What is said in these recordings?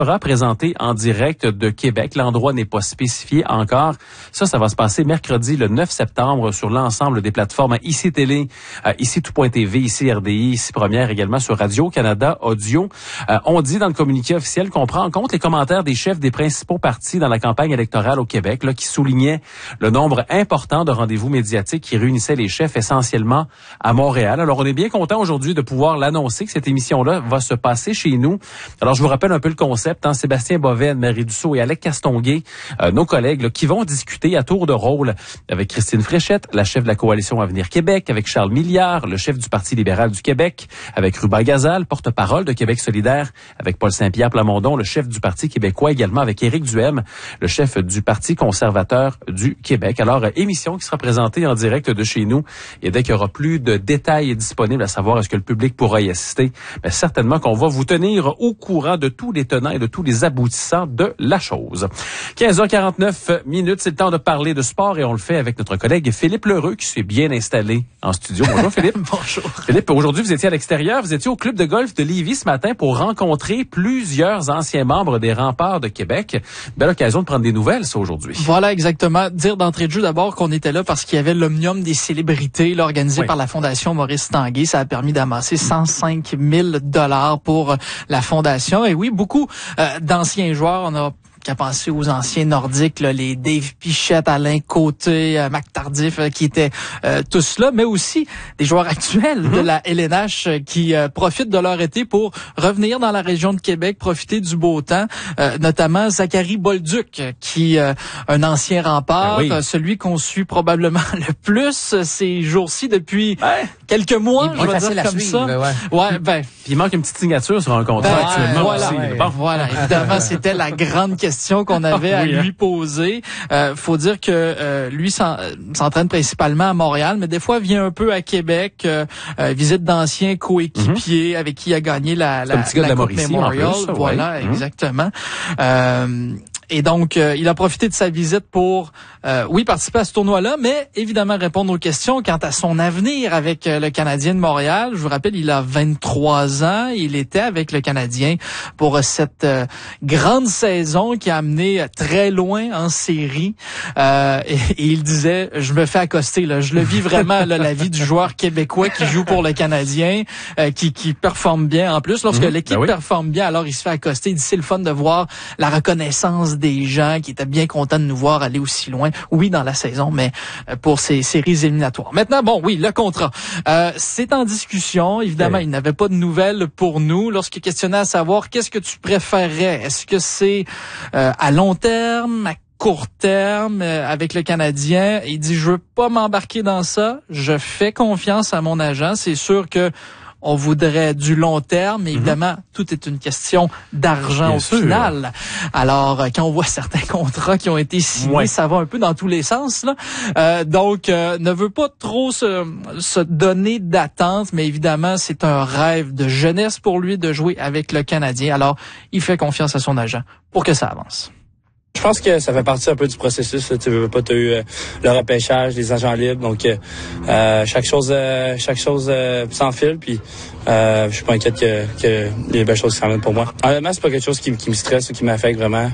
sera présenté en direct de Québec. L'endroit n'est pas spécifié encore. Ça va se passer mercredi le 9 septembre sur l'ensemble des plateformes ICI Télé, ICI Tout.tv, ICI RDI, ICI Première, également sur Radio-Canada Audio. On dit dans le communiqué officiel qu'on prend en compte les commentaires des chefs des principaux partis dans la campagne électorale au Québec, là, qui soulignaient le nombre important de rendez-vous médiatiques qui réunissaient les chefs essentiellement à Montréal. Alors, on est bien content aujourd'hui de pouvoir l'annoncer que cette émission-là va se passer chez nous. Alors, je vous rappelle un peu le concept. Sébastien Bovet, Anne-Marie Dussault et Alec Castonguay, nos collègues, là, qui vont discuter à tour de rôle avec Christine Fréchette, la chef de la Coalition Avenir Québec, avec Charles Milliard, le chef du Parti libéral du Québec, avec Ruben Gazal, porte-parole de Québec solidaire, avec Paul Saint-Pierre Plamondon, le chef du Parti québécois, également avec Éric Duhem, le chef du Parti conservateur du Québec. Alors, émission qui sera présentée en direct de chez nous. Et dès qu'il y aura plus de détails disponibles à savoir est-ce que le public pourra y assister, bien, certainement qu'on va vous tenir au courant de tous les tenants et de tous les aboutissants de la chose. 15h49 minutes, c'est le temps de parler de sport et on le fait avec notre collègue Philippe Lheureux qui s'est bien installé en studio. Bonjour Philippe. Bonjour. Philippe, aujourd'hui vous étiez à l'extérieur, vous étiez au club de golf de Lévis ce matin pour rencontrer plusieurs anciens membres des Remparts de Québec. Belle occasion de prendre des nouvelles, ça, aujourd'hui. Voilà, exactement. Dire d'entrée de jeu d'abord qu'on était là parce qu'il y avait l'Omnium des célébrités, là, organisé par la Fondation Maurice Tanguay. Ça a permis d'amasser 105 000 $ pour la Fondation. Et oui, beaucoup d'anciens joueurs, on a qu'à penser aux anciens nordiques, là, les Dave Pichette, Alain Côté, Mac Tardif, qui étaient tous là, mais aussi des joueurs actuels de la LNH qui profitent de leur été pour revenir dans la région de Québec, profiter du beau temps, notamment Zachary Bolduc, qui un ancien Rempart, celui qu'on suit probablement le plus ces jours-ci depuis quelques mois, je vais dire comme ça. Puis il manque une petite signature sur un contrat actuellement aussi. Voilà, évidemment, c'était la grande question qu'on avait à lui poser. Faut dire que lui s'entraîne principalement à Montréal, mais des fois vient un peu à Québec, visite d'anciens coéquipiers avec qui il a gagné la Coupe Memorial. Voilà, exactement. Et donc, il a profité de sa visite pour, participer à ce tournoi-là, mais évidemment répondre aux questions quant à son avenir avec le Canadien de Montréal. Je vous rappelle, il a 23 ans. Il était avec le Canadien pour cette grande saison qui a amené très loin en série. Et il disait, je me fais accoster, là. Je le vis vraiment, là, la vie du joueur québécois qui joue pour le Canadien, qui performe bien. En plus, lorsque l'équipe performe bien, alors il se fait accoster. Il dit, c'est le fun de voir la reconnaissance des gens qui étaient bien contents de nous voir aller aussi loin. Oui, dans la saison, mais pour ces séries éliminatoires. Maintenant, le contrat. C'est en discussion. Évidemment, il n'avait pas de nouvelles pour nous. Lorsqu'il questionnait à savoir qu'est-ce que tu préférerais, est-ce que c'est à long terme, à court terme avec le Canadien? Il dit, je veux pas m'embarquer dans ça. Je fais confiance à mon agent. C'est sûr que on voudrait du long terme, mais évidemment, tout est une question d'argent final. Alors, quand on voit certains contrats qui ont été signés, ça va un peu dans tous les sens, là. Donc, ne veut pas trop se donner d'attente, mais évidemment, c'est un rêve de jeunesse pour lui de jouer avec le Canadien. Alors, il fait confiance à son agent pour que ça avance. Je pense que ça fait partie un peu du processus. Tu veux pas, t'as eu le repêchage, les agents libres, donc chaque chose sans fil. Puis je suis pas inquiète que les belles choses s'amènent pour moi. Honnêtement, c'est pas quelque chose qui me stresse ou qui m'affecte vraiment.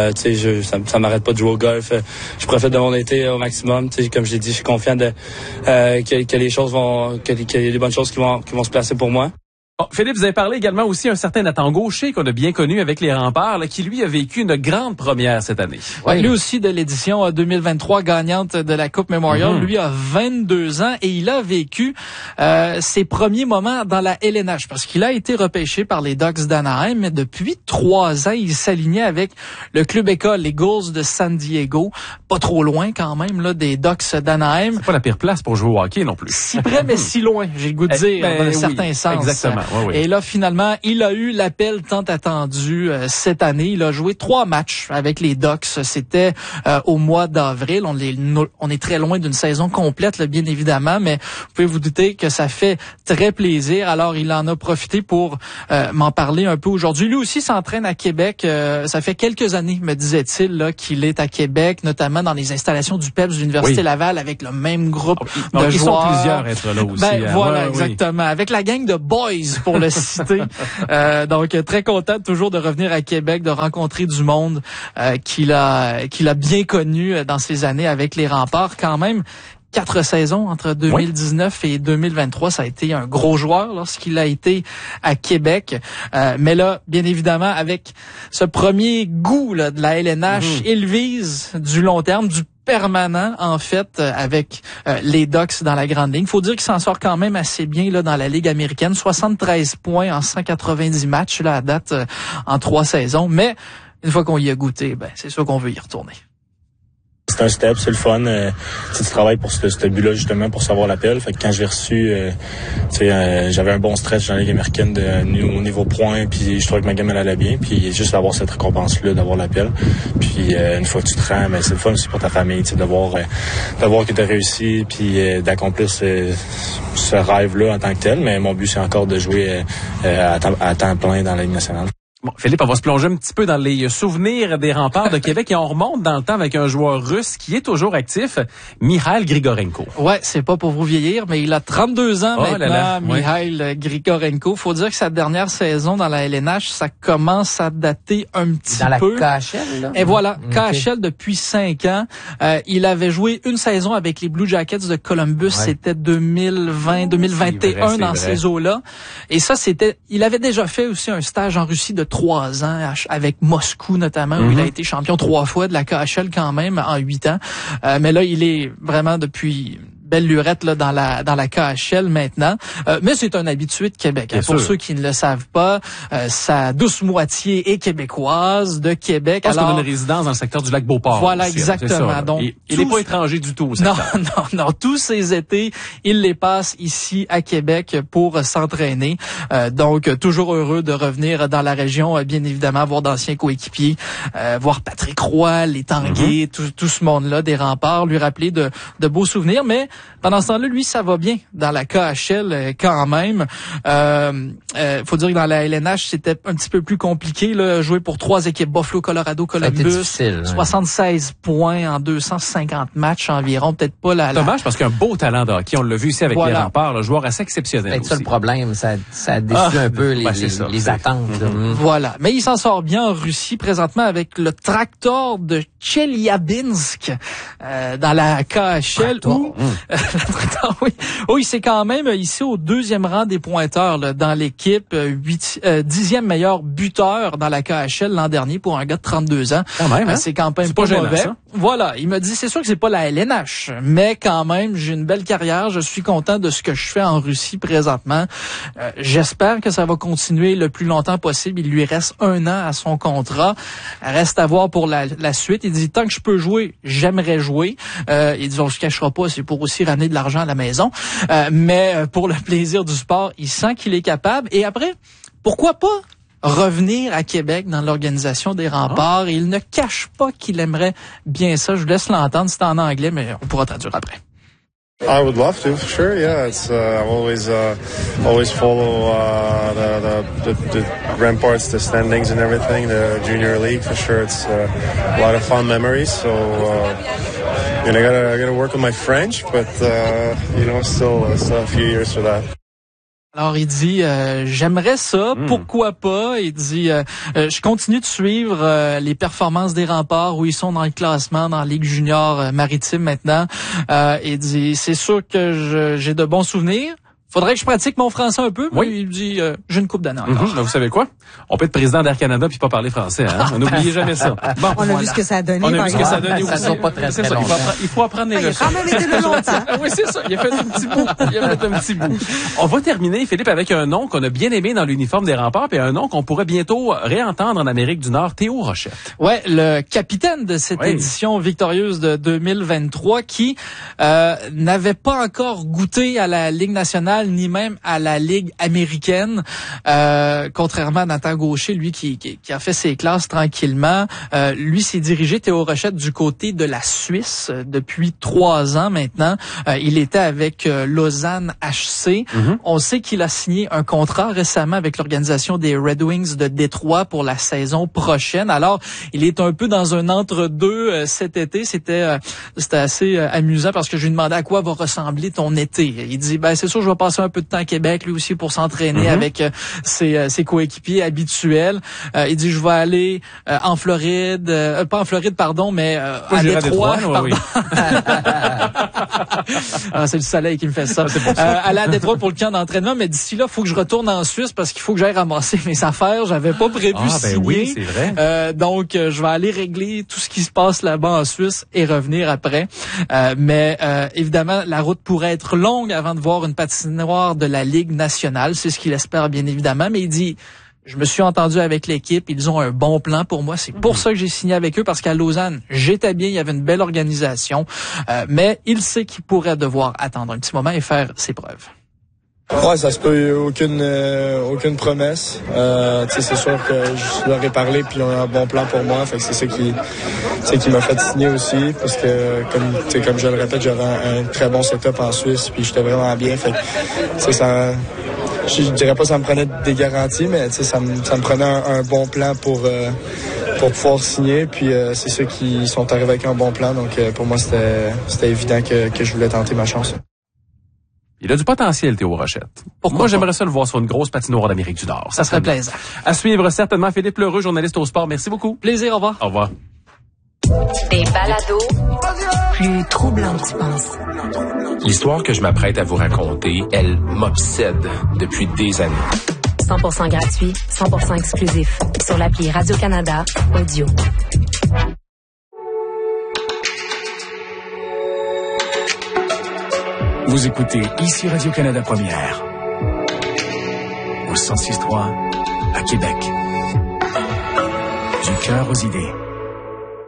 Ça m'arrête pas de jouer au golf. Je profite de mon été au maximum. Comme je l'ai dit, je suis confiant que les choses qu'il y a des bonnes choses qui vont se placer pour moi. Bon, Philippe, vous avez parlé également aussi d'un certain Nathan Gaucher qu'on a bien connu avec les Remparts, là, qui lui a vécu une grande première cette année. Lui aussi de l'édition 2023 gagnante de la Coupe Memorial. Lui a 22 ans et il a vécu ses premiers moments dans la LNH parce qu'il a été repêché par les Ducks d'Anaheim, mais depuis 3 ans, il s'alignait avec le club école, les Gulls de San Diego. Pas trop loin quand même là des Ducks d'Anaheim. C'est pas la pire place pour jouer au hockey non plus. Si près mais si loin, j'ai le goût de dire dans un certain sens. Exactement. Et là, finalement, il a eu l'appel tant attendu cette année. Il a joué 3 matchs avec les Ducks. C'était au mois d'avril. On est très loin d'une saison complète, là, bien évidemment, mais vous pouvez vous douter que ça fait très plaisir. Alors, il en a profité pour m'en parler un peu aujourd'hui. Lui aussi s'entraîne à Québec. Ça fait quelques années, me disait-il, là, qu'il est à Québec, notamment dans les installations du PEPS de l'Université Laval, avec le même groupe de joueurs. Ils sont plusieurs à être là aussi. Exactement. Avec la gang de boys, pour le citer. Donc, très content toujours de revenir à Québec, de rencontrer du monde qu'il a bien connu dans ces années avec les Remparts. Quand même, 4 saisons entre 2019 et 2023. Ça a été un gros joueur lorsqu'il a été à Québec. Mais là, bien évidemment, avec ce premier goût là, de la LNH, il vise du long terme, du permanent, en fait, avec les Ducks dans la grande ligne. Faut dire qu'il s'en sort quand même assez bien là dans la Ligue américaine. 73 points en 190 matchs là, à date en 3 saisons. Mais une fois qu'on y a goûté, c'est sûr qu'on veut y retourner. C'est un step, c'est le fun. Tu travailles pour ce but-là justement pour savoir l'appel. Fait que quand je l'ai reçu, j'avais un bon stretch dans la Ligue américaine au niveau points, puis je trouvais que ma game elle allait bien. Puis juste d'avoir cette récompense-là, d'avoir l'appel. Puis une fois que tu te rends, c'est le fun aussi pour ta famille, de voir que tu as réussi, puis d'accomplir ce rêve-là en tant que tel. Mais mon but c'est encore de jouer à temps plein dans la Ligue nationale. Bon, Philippe, on va se plonger un petit peu dans les souvenirs des Remparts de Québec et on remonte dans le temps avec un joueur russe qui est toujours actif, Mikhail Grigorenko. Ouais, c'est pas pour vous vieillir, mais il a 32 ans maintenant, Mikhail Grigorenko. Faut dire que sa dernière saison dans la LNH, ça commence à dater un petit peu. Dans la KHL, là? Et voilà, KHL depuis 5 ans. Il avait joué une saison avec les Blue Jackets de Columbus, c'était 2020-2021 dans ces eaux-là. Et ça, il avait déjà fait aussi un stage en Russie de 3 ans avec Moscou notamment, où il a été champion 3 fois de la KHL quand même en 8 ans. Mais là, il est vraiment depuis belle lurette là dans la KHL maintenant. Mais c'est un habitué de Québec. Pour ceux qui ne le savent pas, sa douce moitié est québécoise de Québec. Je pense qu'on a une résidence dans le secteur du lac Beauport. Voilà, aussi, exactement. Ça, donc il n'est pas étranger du tout au secteur. Non. Tous ces étés, il les passe ici à Québec pour s'entraîner. Donc, toujours heureux de revenir dans la région, bien évidemment, voir d'anciens coéquipiers, voir Patrick Roy, les Tanguay, tout ce monde-là, des Remparts, lui rappeler de beaux souvenirs. Mais pendant ce temps-là, lui, ça va bien dans la KHL quand même. Faut dire que dans la LNH, c'était un petit peu plus compliqué. Là, jouer pour 3 équipes, Buffalo, Colorado, Columbus, 76 points en 250 matchs environ. Peut-être pas Dommage parce qu'un beau talent de hockey, on l'a vu ici avec les Remparts, le joueur assez exceptionnel. C'est ça le problème, ça a déçu un peu les attentes. Voilà, mais il s'en sort bien en Russie présentement avec le Tractor de Chelyabinsk dans la KHL où oui, c'est quand même ici au 2e rang des pointeurs là, dans l'équipe, 10e meilleur buteur dans la KHL l'an dernier pour un gars de 32 ans. Quand même, c'est quand même pas gênant, mauvais. ça. Voilà, il m'a dit c'est sûr que c'est pas la LNH, mais quand même j'ai une belle carrière, je suis content de ce que je fais en Russie présentement. J'espère que ça va continuer le plus longtemps possible. Il lui reste 1 an à son contrat. Reste à voir pour la suite. Il dit tant que je peux jouer, j'aimerais jouer. Il dit on se cachera pas, c'est pour aussi ramener de l'argent à la maison. Mais pour le plaisir du sport, il sent qu'il est capable. Et après, pourquoi pas revenir à Québec dans l'organisation des Remparts? Et il ne cache pas qu'il aimerait bien ça. Je vous laisse l'entendre, c'est en anglais, mais on pourra traduire après. I would love to, for sure. Yeah, it's always follow the Ramparts, the standings and everything. The junior league, for sure. It's a lot of fun memories. So I gotta work on my French, but still a few years for that. Alors, il dit, j'aimerais ça, pourquoi pas? Il dit, je continue de suivre les performances des Remparts, où ils sont dans le classement, dans la Ligue junior maritime maintenant. Il dit, c'est sûr que j'ai de bons souvenirs. Faudrait que je pratique mon français un peu. Oui. Il dit, j'ai une coupe d'années encore. Vous savez quoi? On peut être président d'Air Canada puis pas parler français. N'oubliez jamais ça. Bon, on a vu ce que ça a donné. On a vu ce que ça a donné aussi. Ça ne pas très longtemps. Il faut apprendre les leçons. Il a quand même été là longtemps. Oui, c'est ça. Il a fait un petit bout. On va terminer, Philippe, avec un nom qu'on a bien aimé dans l'uniforme des Remparts et un nom qu'on pourrait bientôt réentendre en Amérique du Nord, Théo Rochette. Ouais, le capitaine de cette édition victorieuse de 2023 qui n'avait pas encore goûté à la Ligue nationale ni même à la Ligue américaine, contrairement à Nathan Gaucher, lui qui a fait ses classes tranquillement. Lui s'est dirigé, Théo Rochette, du côté de la Suisse depuis 3 ans maintenant. Il était avec Lausanne HC. On sait qu'il a signé un contrat récemment avec l'organisation des Red Wings de Détroit pour la saison prochaine. Alors, il est un peu dans un entre-deux cet été. C'était assez amusant parce que je lui demandais à quoi va ressembler ton été. Il dit, c'est sûr, je vais passer passer un peu de temps à Québec, lui aussi, pour s'entraîner avec ses coéquipiers habituels. Il dit, je vais aller en Floride, pas en Floride, pardon, mais à Détroit. Oui. C'est le soleil qui me fait ça. Aller à Détroit pour le camp d'entraînement, mais d'ici là, il faut que je retourne en Suisse parce qu'il faut que j'aille ramasser mes affaires. J'avais pas prévu signer. Oui, c'est vrai. Donc, je vais aller régler tout ce qui se passe là-bas en Suisse et revenir après. Mais évidemment, la route pourrait être longue avant de voir une patinoire de la Ligue nationale. C'est ce qu'il espère, bien évidemment. Mais il dit, je me suis entendu avec l'équipe. Ils ont un bon plan pour moi. C'est pour ça que j'ai signé avec eux, parce qu'à Lausanne, j'étais bien. Il y avait une belle organisation. Mais il sait qu'il pourrait devoir attendre un petit moment et faire ses preuves. Ouais, ça se peut, aucune promesse. C'est sûr que je leur ai parlé puis ils ont un bon plan pour moi. Fait que c'est ça qui m'a fait signer aussi, parce que comme je le répète, j'avais un très bon setup en Suisse puis j'étais vraiment bien. Fait que ça, je dirais pas que ça me prenait des garanties, mais ça me prenait un bon plan pour pouvoir signer. Puis c'est ceux qui sont arrivés avec un bon plan. Donc pour moi c'était évident que je voulais tenter ma chance. Il a du potentiel, Théo Rochette. Moi, j'aimerais ça le voir sur une grosse patinoire d'Amérique du Nord. Ça serait plaisant. À suivre certainement Philippe Lheureux, journaliste au sport. Merci beaucoup. Plaisir, au revoir. Au revoir. Des balados plus troublants que tu penses. L'histoire que je m'apprête à vous raconter, elle m'obsède depuis des années. 100% gratuit, 100% exclusif. Sur l'appli Radio-Canada Audio. Vous écoutez ici Radio-Canada Première, au 106.3 à Québec. Du cœur aux idées.